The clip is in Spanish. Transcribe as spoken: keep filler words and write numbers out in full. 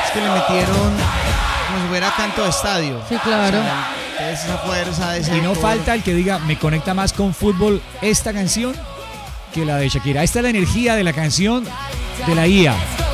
Es que le metieron como si fuera canto de estadio. Sí, claro. O sea, entonces esa fuerza, ese Y no coro. falta el que diga, me conecta más con fútbol esta canción que la de Shakira. Esta es la energía de la canción de la I A.